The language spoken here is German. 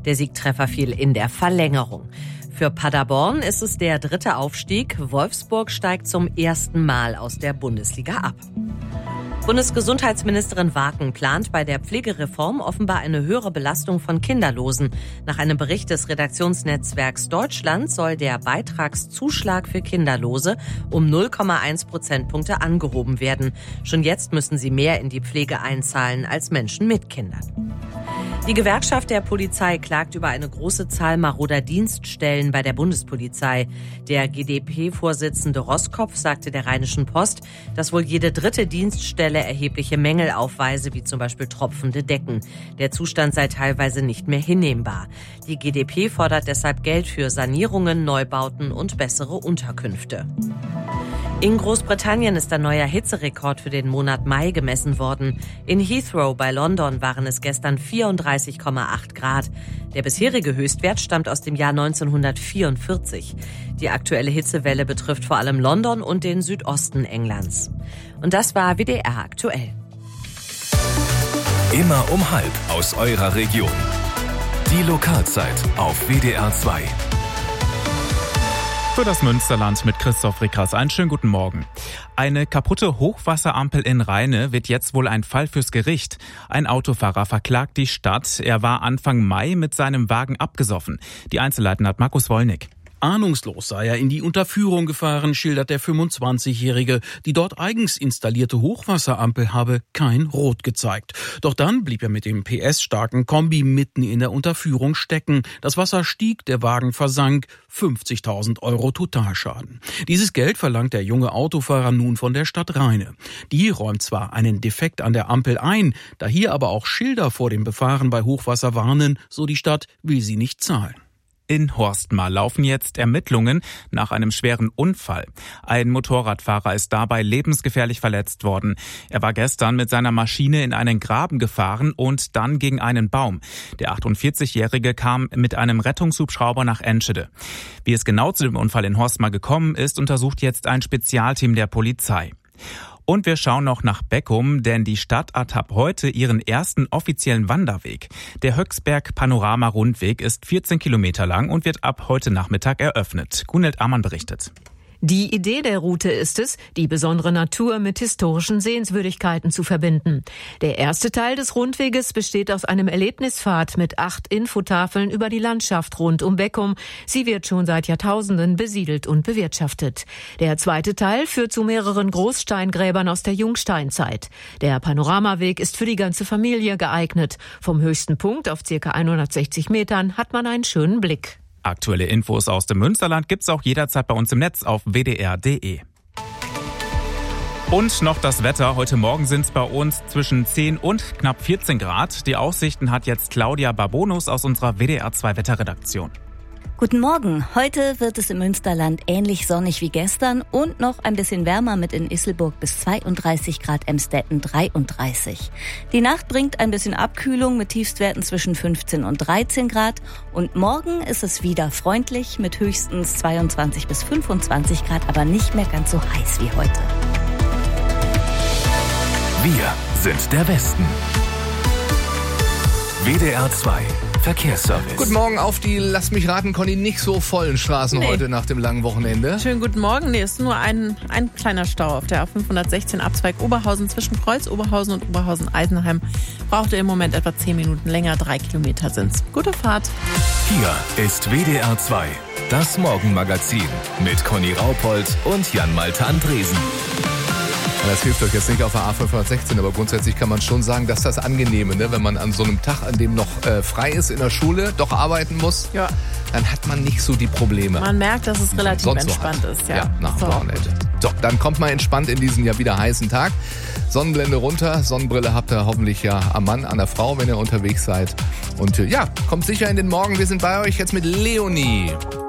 Der Siegtreffer fiel in der Verlängerung. Für Paderborn ist es der 3. Aufstieg. Wolfsburg steigt zum ersten Mal aus der Bundesliga ab. Bundesgesundheitsministerin Waken plant bei der Pflegereform offenbar eine höhere Belastung von Kinderlosen. Nach einem Bericht des Redaktionsnetzwerks Deutschland soll der Beitragszuschlag für Kinderlose um 0,1 Prozentpunkte angehoben werden. Schon jetzt müssen sie mehr in die Pflege einzahlen als Menschen mit Kindern. Die Gewerkschaft der Polizei klagt über eine große Zahl maroder Dienststellen bei der Bundespolizei. Der GdP-Vorsitzende Roskopf sagte der Rheinischen Post, dass wohl jede 3. Dienststelle erhebliche Mängel aufweise, wie zum Beispiel tropfende Decken. Der Zustand sei teilweise nicht mehr hinnehmbar. Die GdP fordert deshalb Geld für Sanierungen, Neubauten und bessere Unterkünfte. In Großbritannien ist ein neuer Hitzerekord für den Monat Mai gemessen worden. In Heathrow bei London waren es gestern 34,8 Grad. Der bisherige Höchstwert stammt aus dem Jahr 1944. Die aktuelle Hitzewelle betrifft vor allem London und den Südosten Englands. Und das war WDR aktuell. Immer um 1:30 aus eurer Region. Die Lokalzeit auf WDR 2. Für das Münsterland mit Christoph Rickers. Einen schönen guten Morgen. Eine kaputte Hochwasserampel in Rheine wird jetzt wohl ein Fall fürs Gericht. Ein Autofahrer verklagt die Stadt. Er war Anfang Mai mit seinem Wagen abgesoffen. Die Einzelheiten hat Markus Wollnick. Ahnungslos sei er in die Unterführung gefahren, schildert der 25-Jährige. Die dort eigens installierte Hochwasserampel habe kein Rot gezeigt. Doch dann blieb er mit dem PS-starken Kombi mitten in der Unterführung stecken. Das Wasser stieg, der Wagen versank. 50.000 € Totalschaden. Dieses Geld verlangt der junge Autofahrer nun von der Stadt Rheine. Die räumt zwar einen Defekt an der Ampel ein, da hier aber auch Schilder vor dem Befahren bei Hochwasser warnen, so die Stadt, will sie nicht zahlen. In Horstmar laufen jetzt Ermittlungen nach einem schweren Unfall. Ein Motorradfahrer ist dabei lebensgefährlich verletzt worden. Er war gestern mit seiner Maschine in einen Graben gefahren und dann gegen einen Baum. Der 48-Jährige kam mit einem Rettungshubschrauber nach Enschede. Wie es genau zu dem Unfall in Horstmar gekommen ist, untersucht jetzt ein Spezialteam der Polizei. Und wir schauen noch nach Beckum, denn die Stadt hat ab heute ihren ersten offiziellen Wanderweg. Der Höchsberg-Panorama-Rundweg ist 14 Kilometer lang und wird ab heute Nachmittag eröffnet. Gunhild Amann berichtet. Die Idee der Route ist es, die besondere Natur mit historischen Sehenswürdigkeiten zu verbinden. Der erste Teil des Rundweges besteht aus einem Erlebnispfad mit 8 Infotafeln über die Landschaft rund um Beckum. Sie wird schon seit Jahrtausenden besiedelt und bewirtschaftet. Der zweite Teil führt zu mehreren Großsteingräbern aus der Jungsteinzeit. Der Panoramaweg ist für die ganze Familie geeignet. Vom höchsten Punkt auf ca. 160 Metern hat man einen schönen Blick. Aktuelle Infos aus dem Münsterland gibt's auch jederzeit bei uns im Netz auf wdr.de. Und noch das Wetter. Heute Morgen sind es bei uns zwischen 10 und knapp 14 Grad. Die Aussichten hat jetzt Claudia Barbonus aus unserer WDR 2 Wetterredaktion. Guten Morgen. Heute wird es im Münsterland ähnlich sonnig wie gestern und noch ein bisschen wärmer mit in Isselburg bis 32 Grad, Emstetten 33. Die Nacht bringt ein bisschen Abkühlung mit Tiefstwerten zwischen 15 und 13 Grad und morgen ist es wieder freundlich mit höchstens 22 bis 25 Grad, aber nicht mehr ganz so heiß wie heute. Wir sind der Westen. WDR 2 Verkehrsservice. Guten Morgen auf die, lass mich raten, Conny, nicht so vollen Straßen heute nach dem langen Wochenende. Schönen guten Morgen. Nee, ist nur ein kleiner Stau auf der A516 Abzweig Oberhausen zwischen Kreuz Oberhausen und Oberhausen-Eisenheim. Braucht ihr im Moment etwa 10 Minuten länger, 3 Kilometer sind's. Gute Fahrt. Hier ist WDR 2, das Morgenmagazin mit Conny Raupold und Jan-Malte Andresen. Das hilft euch jetzt nicht auf der A516, aber grundsätzlich kann man schon sagen, dass das Angenehme, ne? Wenn man an so einem Tag, an dem noch frei ist in der Schule, doch arbeiten muss, ja, dann hat man nicht so die Probleme. Man merkt, dass es relativ entspannt ist. Ja, nach dem Wochenende. So, dann kommt mal entspannt in diesen ja wieder heißen Tag. Sonnenblende runter, Sonnenbrille habt ihr hoffentlich ja am Mann, an der Frau, wenn ihr unterwegs seid. Und ja, kommt sicher in den Morgen. Wir sind bei euch jetzt mit Leonie.